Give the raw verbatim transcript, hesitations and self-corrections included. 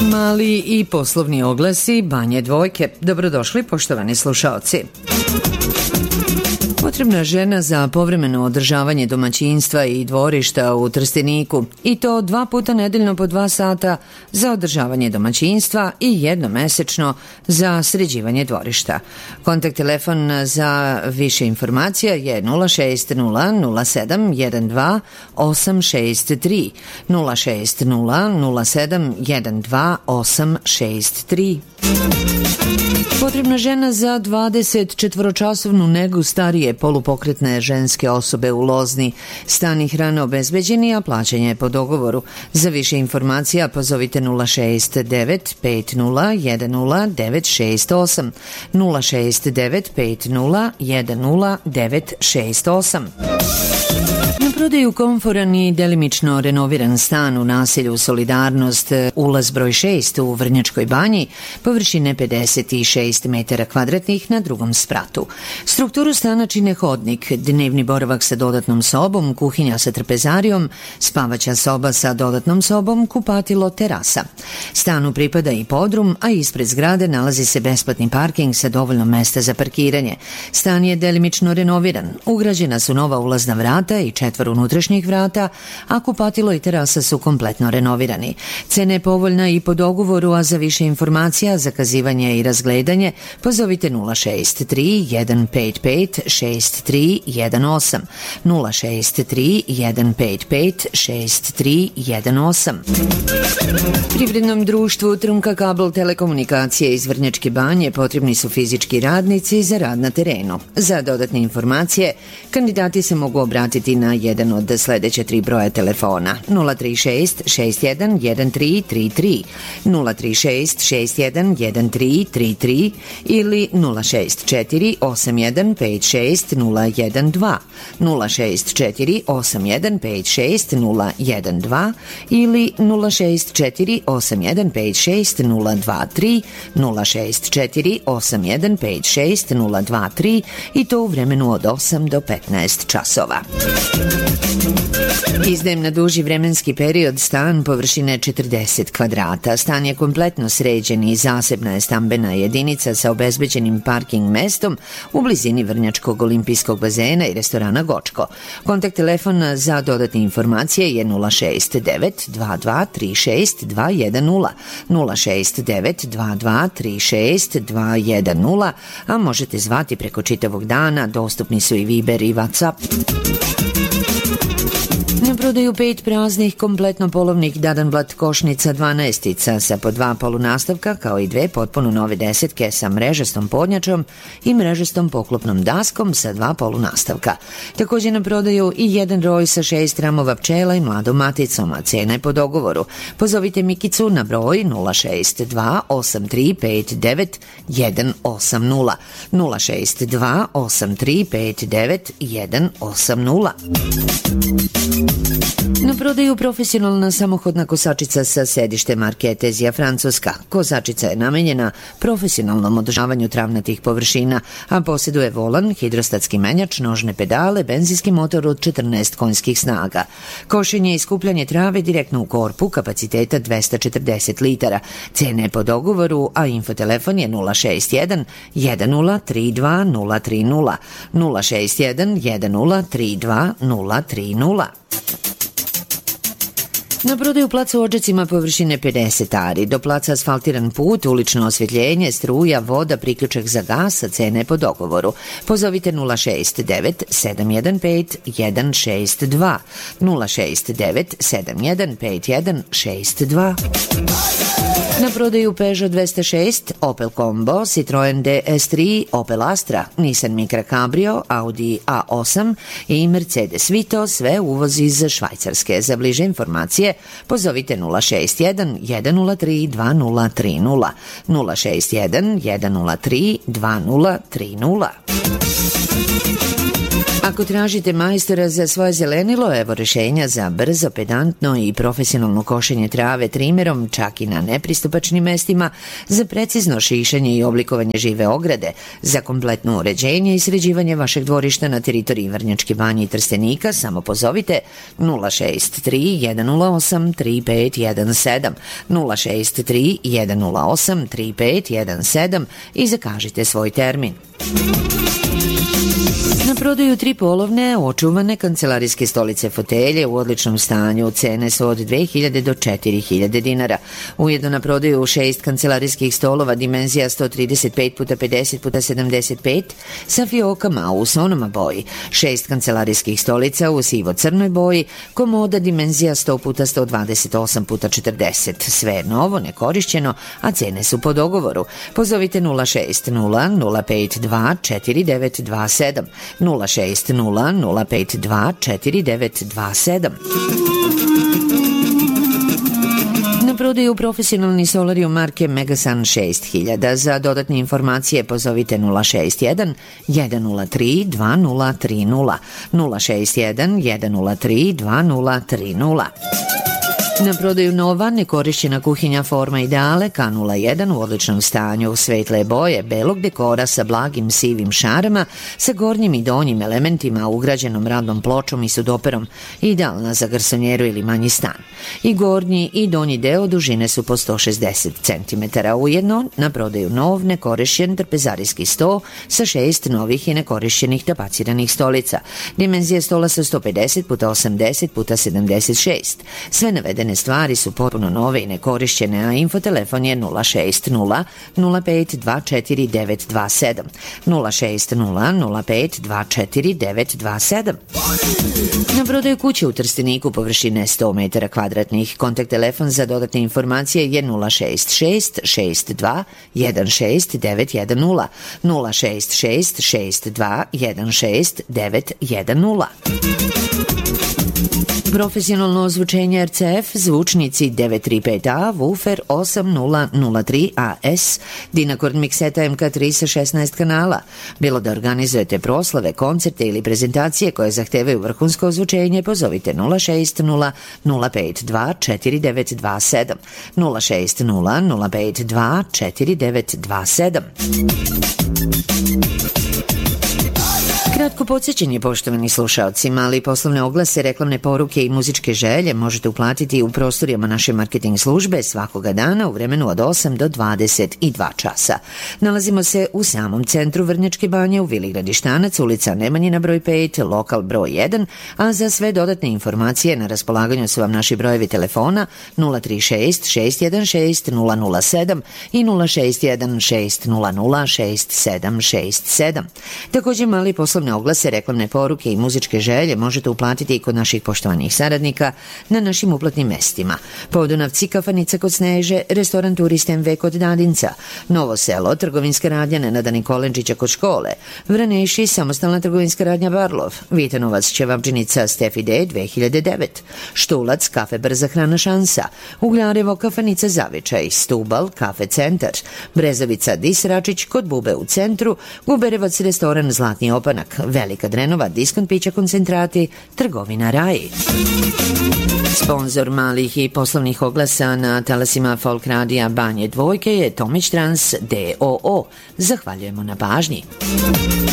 Mali i poslovni oglasi Banje Dvojke. Dobrodošli, poštovani slušaoci. Potrebna žena za povremeno održavanje domaćinstva i dvorišta u Trsteniku, i to dva puta nedeljno po dva sata za održavanje domaćinstva i jednom mesečno za sređivanje dvorišta. Kontakt telefon za više informacija je nula šest nula nula sedam jedan dva osam šest tri, nula šest nula nula sedam jedan dva osam šest tri. Potrebna žena za dvadeset četvoročasovnu negu starije polupokretne ženske osobe u Lozni. Stan i hrana obezbeđeni, a plaćanje je po dogovoru. Za više informacija pozovite nula šest devet pet nula jedan nula devet šest osam, nula šest devet pet nula jedan nula devet šest osam. Na prodaju komforan i delimično renoviran stan u naselju Solidarnost, ulaz broj šest u Vrnjačkoj Banji, površine pedeset šest metara kvadratnih na drugom spratu. Strukturu stana čine hodnik, dnevni boravak sa dodatnom sobom, kuhinja sa trpezarijom, spavaća soba sa dodatnom sobom, kupatilo, terasa. Stanu pripada i podrum, a ispred zgrade nalazi se besplatni parking sa dovoljno mesta za parkiranje. Stan je delimično renoviran, ugrađena su nova ulazna vrata i četvor unutrašnjih vrata, a kupatilo i terasa su kompletno renovirani. Cena je povoljna i po dogovoru, a za više informacija, zakazivanje i razgledanje pozovite nula šest tri jedan pet pet šest tri jedan osam, nula šest tri jedan pet pet šest tri jedan osam. Privrednom društvu Trunka kabel telekomunikacije iz Vrnjačke Banje potrebni su fizički radnici za rad na terenu. Za dodatne informacije kandidati se mogu obratiti na jedan od sledeće tri broja telefona: nula tri šest šest jedan jedan tri tri tri, nula tri šest šest jedan jedan tri tri tri ili nula šest četiri osam jedan pet šest nula jedan dva, nula šest četiri osam jedan pet šest nula jedan dva ili nula šest četiri osam jedan pet šest nula dva tri, nula šest četiri osam jedan pet šest nula dva tri i to u vremenu od osam do petnaest časova. Izdajem na duži vremenski period stan površine četrdeset kvadrata. Stan je kompletno sređen i zasebna je stambena jedinica sa obezbeđenim parking mestom u blizini Vrnjačkog olimpijskog bazena i restorana Gočko. Kontakt telefona za dodatne informacije je nula šest devet dva dva tri šest dva jedan nula, nula šest devet dva dva tri šest dva jedan nula, a možete zvati preko čitavog dana, dostupni su i Viber i WhatsApp. Na prodaju pet praznih kompletno polovnih Dadanblat košnica dvanaestica sa po dva polunastavka, kao i dve potpuno nove desetke sa mrežastom podnjačom i mrežastom poklopnom daskom sa dva polunastavka. Također na prodaju i jedan roj sa šest ramova pčela i mladom maticom, a cena je po dogovoru. Pozovite Mikicu na broj nula šest dva osam tri pet devet jedan osam nula, nula šest dva osam tri pet devet jedan osam nula. Na prodaju profesionalna samohodna kosačica sa sedištem marke Tezija Francuska. Kosačica je namenjena profesionalnom održavanju travnatih površina, a posjeduje volan, hidrostatski menjač, nožne pedale, benzinski motor od četrnaest konjskih snaga. Košenje i skupljanje trave direktno u korpu kapaciteta dvesta četrdeset litara. Cena je po dogovoru, a infotelefon je nula šest jedan jedan nula tri dva nula tri nula, nula šest jedan jedan nula tri dva nula tri nula. Na prodaju placa u Odžacima površine pedeset ari, do placa asfaltiran put, ulično osvjetljenje, struja, voda, priključak za gas, a cene po dogovoru. Pozovite nula šest devet sedam jedan pet jedan šest dva, nula šest devet sedam jedan pet jedan šest dva. Na prodaju Peugeot dvesta šest, Opel Combo, Citroen D S tri, Opel Astra, Nissan Micra Cabrio, Audi A osam i Mercedes Vito, sve uvoz iz Švajcarske. Za bliže informacije pozovite nula šest jedan jedan nula tri dva nula tri nula, nula šest jedan jedan nula tri dva nula tri nula. Ako tražite majstora za svoje zelenilo, evo rešenja za brzo, pedantno i profesionalno košenje trave trimerom, čak i na nepristupačnim mestima, za precizno šišanje i oblikovanje žive ograde, za kompletno uređenje i sređivanje vašeg dvorišta na teritoriji Vrnjačke Banje i Trstenika, samo pozovite nula šest tri jedan nula osam tri pet jedan sedam, nula šest tri jedan nula osam tri pet jedan sedam i zakažite svoj termin. Na prodaju tri polovne, očuvane kancelarijske stolice fotelje u odličnom stanju, cene su od dve hiljade do četiri hiljade dinara. Ujedno na prodaju šest kancelarijskih stolova dimenzija sto trideset pet puta pedeset puta sedamdeset pet sa fiokama u sonoma boji, šest kancelarijskih stolica u sivo-crnoj boji, komoda dimenzija sto puta sto dvadeset osam puta četrdeset. Sve je novo, nekorišćeno, a cene su po dogovoru. Pozovite nula šest nula nula pet dva četiri devet dva sedam, nula šest nula nula pet dva četiri devet dva sedam. Na prodaju profesionalni solarium marke Megasun šest hiljada. Za dodatne informacije pozovite nula šest jedan jedan nula tri dva nula tri nula, nula šest jedan jedan nula tri dva nula tri nula. Na prodaju nova, nekorišćena kuhinja Forma Ideale K nula jedan u odličnom stanju, svetle boje, belog dekora sa blagim sivim šarama, sa gornjim i donjim elementima, ugrađenom radnom pločom i sudoperom, idealna za garsonjeru ili manji stan. I gornji i donji deo dužine su po sto šezdeset centimetara. Ujedno, na prodaju nov, nekorišćen trpezarijski sto sa šest novih i nekorišćenih tapaciranih stolica. Dimenzije stola su sto pedeset puta osamdeset puta sedamdeset šest. Sve navedene stvari su potpuno nove i nekorišćene, a infotelefon je nula šest nula nula pet dva četiri devet dva sedam, nula šest nula nula pet dva četiri devet dva sedam. Na prodaju kuće u Trsteniku površine sto metara kvadratnih. Kontakt telefon za dodatne informacije je nula šest šest šest dva jedan šest devet jedan nula, nula šest šest šest dva jedan šest devet jedan nula. Profesionalno ozvučenje R C F, zvučnici devet tri pet A, woofer osam nula nula tri A S, Dynacord mikseta M K tri sa šesnaest kanala. Bilo da organizujete proslave, koncerte ili prezentacije koje zahtevaju vrhunsko ozvučenje, pozovite nula šest nula nula pet dva četiri devet dva sedam, nula šest nula nula pet dva četiri devet dva sedam. Kratko podsjećanje, poštovani slušaoci, mali poslovne oglase, reklamne poruke i muzičke želje možete uplatiti u prostorijama naše marketing službe svakoga dana u vremenu od osam do dvadeset dva časa. Nalazimo se u samom centru Vrnjačke Banje u Vili Gradištanac, ulica Nemanjina broj pet, lokal broj jedan, a za sve dodatne informacije na raspolaganju su vam naši brojevi telefona nula tri šest šest jedan šest nula nula sedam i nula šest jedan šest nula nula šest sedam šest sedam. Također mali poslovne oglase, reklamne poruke i muzičke želje možete uplatiti i kod naših poštovanih saradnika na našim uplatnim mestima. Podunavci, kafanica kod Sneže, restoran Turist M V kod Dadinca, Novo Selo, trgovinska radnja Nenada Nikolenčića kod škole, Vraneši, samostalna trgovinska radnja Barlov, Vitanovac, Ćevabdžinica Stefi D dve hiljade devet, Štulac, kafe Brza hrana Šansa, Ugljarevo, kafanica Zavičaj, Stubal, kafe Centar, Brezovica Disračić kod Bube u centru, Guberevac, restoran Zlatni opanak, Velika Drenova, diskont pića koncentrati, trgovina Raji. Sponzor malih i poslovnih oglasa na talasima Folk radija Banje Dvojke je Tomić Trans D O O. Zahvaljujemo na pažnji.